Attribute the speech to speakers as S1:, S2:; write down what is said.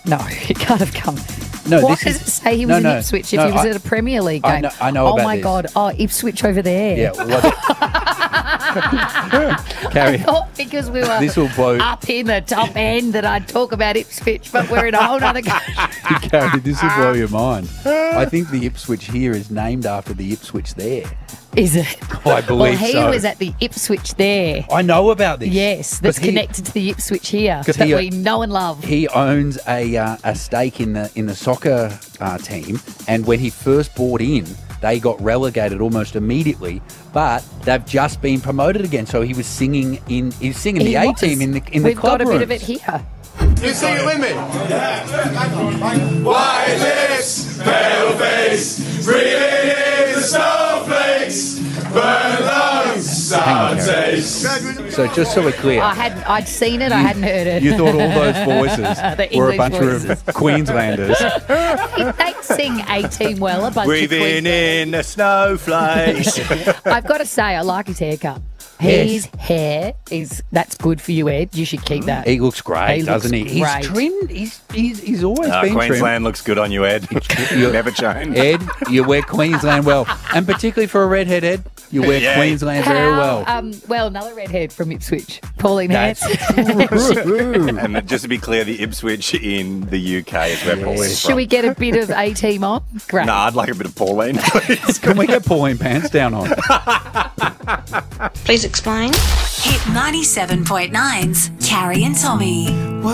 S1: No, he can't have come.
S2: No,
S1: Why
S2: this
S1: does
S2: is-
S1: it say he was in Ipswich if he was at a Premier League game?
S2: I know
S1: oh,
S2: about
S1: my
S2: this.
S1: God. Oh, Ipswich over there.
S2: Yeah, Carrie,
S1: I thought because we were
S2: this will blow.
S1: up in the top end that I'd talk about Ipswich, but we're in a whole other country.
S2: Carrie, this will blow your mind. I think the Ipswich here is named after the Ipswich there.
S1: Is it?
S2: I believe
S1: well, he
S2: so.
S1: was at the Ipswich there.
S2: I know about this.
S1: Yes, that's
S2: 'Cause he-
S1: connected to the Ipswich here
S2: 'Cause
S1: that
S2: he-
S1: we know and love.
S2: He owns a stake in the soccer team, and when he first bought in, they got relegated almost immediately. But they've just been promoted again. So he was singing in. He's singing the A team in the
S1: We've
S2: club
S1: got a bit of
S2: rooms.
S1: it here.
S3: You sing it with me. White lips, pale face, breathing in the snowflakes, burn lungs, sour taste.
S2: So just so we're clear,
S1: I'd seen it, I hadn't heard it.
S2: you thought all those voices
S1: The
S2: were a
S1: English
S2: bunch
S1: voices.
S2: of Queenslanders.
S1: They sing A Team well, a bunch of
S4: Breathing
S1: Queenslanders.
S4: in the snowflakes.
S1: I've got to say, I like his haircut.
S2: Yes.
S1: His hair that's good for you, Ed. You should keep that.
S2: He looks great,
S1: He
S2: doesn't
S1: looks
S2: he?
S1: great.
S2: He's trimmed. He's always been
S4: Queensland looks good on you, Ed.
S2: You-
S4: Never change.
S2: Ed, you wear Queensland well. And particularly for a redhead, Ed, you wear
S4: Yeah.
S2: Queensland very well.
S1: Well, another redhead from Ipswich, Pauline
S4: That's
S1: Hance.
S4: And just to be clear, the Ipswich in the UK is where Pauline's
S1: Should
S4: from.
S1: we get a bit of A Team on? Great.
S4: Nah, I'd like a bit of Pauline, please.
S2: Can we get Pauline Pants down on?
S5: Please explain.
S6: Hit 97.9's Carrie and Tommy.